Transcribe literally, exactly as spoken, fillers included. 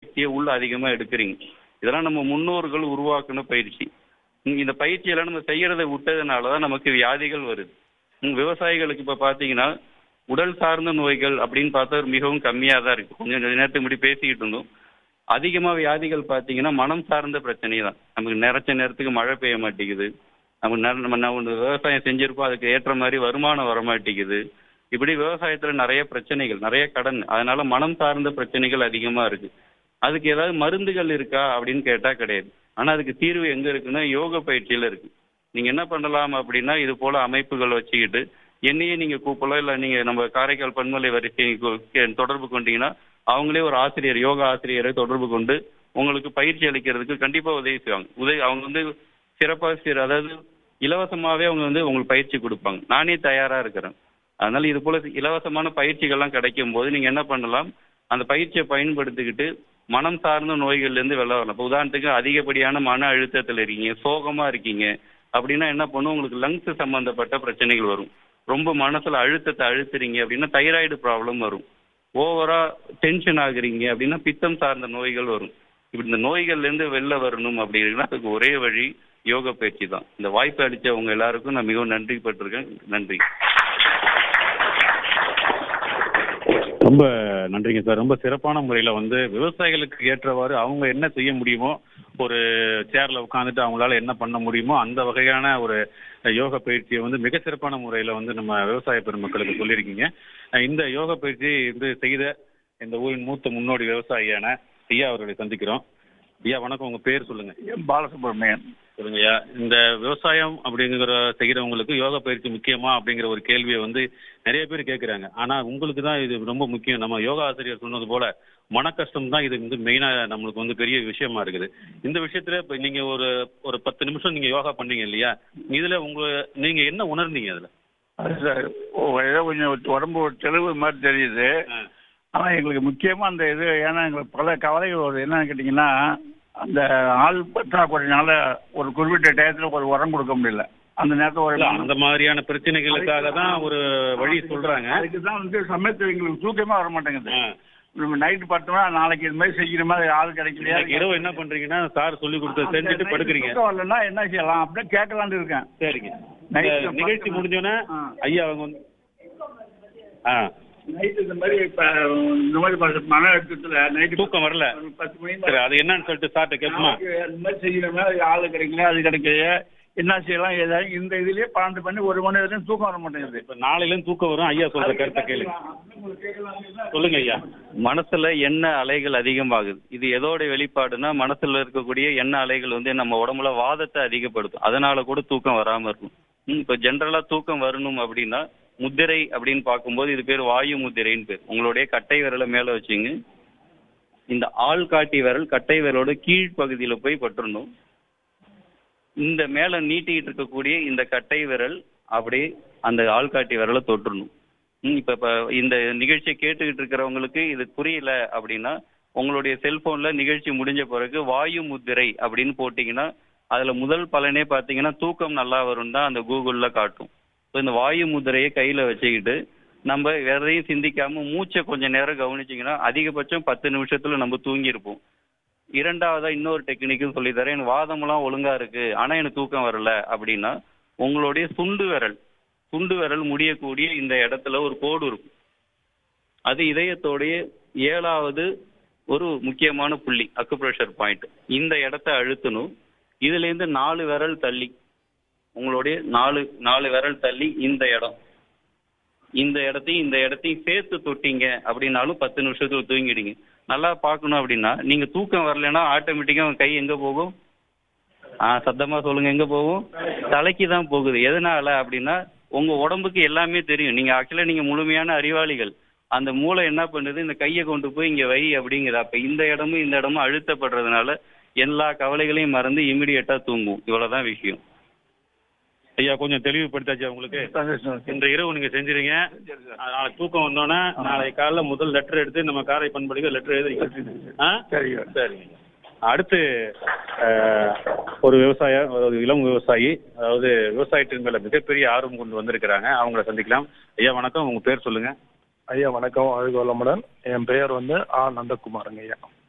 சக்தியை உள்ள அதிகமா எடுக்கிறீங்க. இதெல்லாம் நம்ம முன்னோர்கள் உருவாக்குன பயிற்சி. ம், இந்த பயிற்சியெல்லாம் நம்ம செய்யறதை விட்டதுனாலதான் நமக்கு வியாதிகள் வருது. ம், விவசாயிகளுக்கு இப்ப பாத்தீங்கன்னா உடல் சார்ந்த நோய்கள் அப்படின்னு பார்த்தா மிகவும் கம்மியா தான் இருக்கு. கொஞ்சம் நேரத்துக்கு முன்னாடி பேசிக்கிட்டு இருந்தோம். அதிகமா வியாதிகள் பாத்தீங்கன்னா மனம் சார்ந்த பிரச்சனை தான். நமக்கு நிறைச்ச நேரத்துக்கு மழை பெய்ய மாட்டேங்குது. நம்ம நெ- நம்ம ந- ஒரு விவசாயம் செஞ்சிருப்போம், அதுக்கு ஏற்ற மாதிரி வருமானம் வர மாட்டேங்குது. இப்படி விவசாயத்துல நிறைய பிரச்சனைகள், நிறைய கடன், அதனால மனம் சார்ந்த பிரச்சனைகள் அதிகமா இருக்கு. அதுக்கு ஏதாவது மருந்துகள் இருக்கா அப்படின்னு கேட்டா கிடையாது. ஆனா அதுக்கு தீர்வு எங்க இருக்குன்னா யோக பயிற்சியில இருக்கு. நீங்க என்ன பண்ணலாம் அப்படின்னா இது போல அமைப்புகள் வச்சுக்கிட்டு என்னையே நீங்க கூப்பிடலாம், இல்ல நீங்க நம்ம காரைக்கால் பன்மலை வரிசை தொடர்பு கொண்டீங்கன்னா அவங்களே ஒரு ஆசிரியர், யோகா ஆசிரியரை தொடர்பு கொண்டு உங்களுக்கு பயிற்சி அளிக்கிறதுக்கு கண்டிப்பா உதவி செய்வாங்க. உதவி அவங்க வந்து சிறப்பாசிரியர், அதாவது இலவசமாவே அவங்க வந்து உங்களுக்கு பயிற்சி கொடுப்பாங்க. நானே தயாரா இருக்கிறேன். அதனால இது போல இலவசமான பயிற்சிகள்லாம் கிடைக்கும் போது நீங்க என்ன பண்ணலாம், அந்த பயிற்சியை பயன்படுத்திக்கிட்டு மனம் சார்ந்த நோய்கள்ல இருந்து வெளில வரலாம். இப்போ உதாரணத்துக்கு அதிகப்படியான மன அழுத்தத்தில் இருக்கீங்க, சோகமா இருக்கீங்க அப்படின்னா என்ன பண்ணும், உங்களுக்கு லங்ஸ் சம்பந்தப்பட்ட பிரச்சனைகள் வரும். ரொம்ப மனசுல அழுத்தத்தை அழுத்துறீங்க அப்படின்னா தைராய்டு ப்ராப்ளம் வரும். ஓவரா டென்ஷன் ஆகுறீங்க அப்படின்னா பித்தம் சார்ந்த நோய்கள் வரும். இப்படி இந்த நோய்கள்ல இருந்து வெளில வரணும் அப்படின்னா அதுக்கு ஒரே வழி யோக பயிற்சி தான். இந்த வாய்ப்பு அளிச்சவங்க எல்லாருக்கும் நான் மிகவும் நன்றி பட்டிருக்கேன். நன்றி. ரொம்ப நன்றிங்க சார். ரொம்ப சிறப்பான முறையில் வந்து விவசாயிகளுக்கு ஏற்றவாறு அவங்க என்ன செய்ய முடியுமோ, ஒரு சேர்ல உட்காந்துட்டு அவங்களால என்ன பண்ண முடியுமோ அந்த வகையான ஒரு யோக பயிற்சியை வந்து மிக சிறப்பான முறையில் வந்து நம்ம விவசாய பெருமக்களுக்கு சொல்லியிருக்கீங்க. இந்த யோக பயிற்சி வந்து செய்த இந்த ஊரின் மூத்த முன்னோடி விவசாயியான ஐயா அவர்களை சந்திக்கிறோம். ஐயா வணக்கம், உங்க பேர் சொல்லுங்க. எம் பாலசுப்ரமணியன். சொல்லுங்க ஐயா. இந்த விவசாயம் அப்படிங்கிற செய்கிறவங்களுக்கு யோக பயிற்சி முக்கியமா அப்படிங்கிற ஒரு கேள்வியை வந்து நிறைய பேர் கேட்குறாங்க. ஆனா உங்களுக்கு தான் இது ரொம்ப முக்கியம். நம்ம யோகா ஆசிரியர் சொன்னது போல மன கஷ்டம் தான் இது வந்து மெயினா நம்மளுக்கு வந்து பெரிய விஷயமா இருக்குது. இந்த விஷயத்துல இப்ப நீங்க ஒரு ஒரு பத்து நிமிஷம் நீங்க யோகா பண்ணீங்க இல்லையா, இதுல உங்க நீங்க என்ன உணர்ந்தீங்க அதுல? அது சார், ஓ, ஏதோ கொஞ்சம் உடம்பு ஒரு தெளிவு மாதிரி தெரியுது. ஆனா எங்களுக்கு முக்கியமா அந்த இது, ஏன்னா எங்களுக்கு பல கவலைகள் வருது. என்னன்னு கேட்டீங்கன்னா, அந்த ஆள் பற்றாக்குறையினால ஒரு குறிப்பிட்ட டயத்துல ஒரு உரம் கொடுக்க முடியல. அந்த நேரத்தில் ஒரு அந்த மாதிரியான பிரச்சனைகளுக்காக தான் ஒரு வழி சொல்றாங்க. அதுக்கு தான் வந்து சமயத்தில் எங்களுக்கு தூக்கமா வர மாட்டேங்குது. நைட்டு பார்த்தோம்னா நாளைக்கு இது மாதிரி செய்கிற மாதிரி ஆள் கிடைக்கலையா, இரவு என்ன பண்றீங்கன்னா சார் சொல்லி கொடுத்து செஞ்சுட்டு படுக்கிறீங்க. வரலன்னா என்ன செய்யலாம் அப்படின்னு கேட்கலான்னு இருக்கேன். சரிங்க. நிகழ்ச்சி முடிஞ்சோன்னா ஐயா அவங்க வந்து ஆ நைட்டு இந்த மாதிரி இப்ப இந்த மாதிரி மன அழுத்தத்துல நைட்டு தூக்கம் வரல, பத்து மணி சரி அது என்னன்னு சொல்லிட்டு சார்ட்ட கேட்போமா? இந்த மாதிரி செய்யற மாதிரி ஆளு கிடைக்கல, அது கிடைக்கல, என்ன செய்யலாம், ஏதாவது இந்த இதுலயே பன்னெண்டு பண்ணி ஒரு மணி வரைக்கும் தூக்கம் வர மாட்டேங்குது. இப்ப நாளையில இருந்து தூக்கம் வரும். ஐயா சொல்ற கருத்தை கேளுங்க. சொல்லுங்க ஐயா. மனசுல எண்ண அலைகள் அதிகமாகுது. இது எதோட வெளிப்பாடுனா மனசுல இருக்கக்கூடிய எண்ண அலைகள் வந்து நம்ம உடம்புல வாதத்தை அதிகப்படுத்தும். அதனால கூட தூக்கம் வராம இருக்கும். ம், இப்ப ஜென்ரலா தூக்கம் வரணும் அப்படின்னா முத்திரை அப்படின்னு பார்க்கும்போது இது பேர் வாயு முத்திரைன்னு பேர். உங்களுடைய கட்டை விரலை மேல வச்சுங்க, இந்த ஆள் காட்டி விரல் கட்டை விரலோட கீழ்ப்பகுதியில போய் பட்டுறணும். இந்த மேல நீட்டிக்கிட்டு இருக்கக்கூடிய இந்த கட்டை விரல் அப்படியே அந்த ஆள்காட்டி விரலை தொட்டுறணும். ம், இப்ப இப்ப இந்த நிகழ்ச்சியை கேட்டுக்கிட்டு இருக்கிறவங்களுக்கு இது புரியல அப்படின்னா உங்களுடைய செல்போன்ல நிகழ்ச்சி முடிஞ்ச பிறகு வாயு முத்திரை அப்படின்னு போட்டீங்கன்னா அதுல முதல் பலனே பார்த்தீங்கன்னா தூக்கம் நல்லா வரும் தான் அந்த கூகுள்ல காட்டும். ஸோ இந்த வாயு முத்திரையை கையில வச்சுக்கிட்டு நம்ம எதையும் சிந்திக்காம மூச்சை கொஞ்சம் நேரம் கவனிச்சிங்கன்னா அதிகபட்சம் பத்து நிமிஷத்துல நம்ம தூங்கியிருப்போம். இரண்டாவதா இன்னொரு டெக்னிக்கும் சொல்லி தரேன். எனக்கு வாதமெல்லாம் ஒழுங்கா இருக்கு ஆனா எனக்கு தூக்கம் வரல அப்படின்னா உங்களுடைய சுண்டு விரல் சுண்டு விரல் முடியக்கூடிய இந்த இடத்துல ஒரு கோடு இருக்கும். அது இதயத்தோடைய ஏழாவது ஒரு முக்கியமான புள்ளி, அக்குப்ரெஷர் பாயிண்ட். இந்த இடத்த அழுத்தணும். இதுல இருந்து நாலு விரல் தள்ளி உங்களுடைய நாலு நாலு விரல் தள்ளி இந்த இடம் இந்த இடத்தையும் இந்த இடத்தையும் சேர்த்து தொட்டிங்க அப்படின்னாலும் பத்து நிமிஷத்துல தூங்கிடுங்க. நல்லா பார்க்கணும் அப்படின்னா நீங்க தூக்கம் வரலைன்னா ஆட்டோமேட்டிக்கா உங்க கை எங்க போகும்? ஆஹ் சத்தமா சொல்லுங்க, எங்க போகும்? தலைக்கு தான் போகுது. எதனால அப்படின்னா உங்க உடம்புக்கு எல்லாமே தெரியும். நீங்க ஆக்சுவலா நீங்க முழுமையான அறிவாளிகள். அந்த மூளை என்ன பண்ணுது, இந்த கையை கொண்டு போய் இங்க வை அப்படிங்குது. அப்ப இந்த இடமும் இந்த இடமும் அழுத்தப்படுறதுனால எல்லா கவலைகளையும் மறந்து இமிடியேட்டா தூங்கும். இவ்வளவுதான் விஷயம். ஐயா கொஞ்சம் தெளிவுபடுத்தாச்சு உங்களுக்கு. இந்த இரவு நீங்க செஞ்சிருங்க. நாளைக்கு தூக்கம் வந்தோன்னா நாளைக்கு காலைல முதல் லெட்டர் எடுத்து நம்ம காரை பண்படிக்க லெட்டர் எழுதுறீங்க. சரிங்க சரிங்க. அடுத்து ஒரு விவசாய ஒரு இளம் விவசாயி, அதாவது விவசாயத்தின் மேல மிகப்பெரிய ஆர்வம் கொண்டு வந்திருக்கிறாங்க. அவங்கள சந்திக்கலாம். ஐயா வணக்கம், உங்க பேர் சொல்லுங்க. ஐயா வணக்கம், அழகு வளமுடன். என் பெயர் வந்து ஆ நந்தகுமாருங்க ஐயா.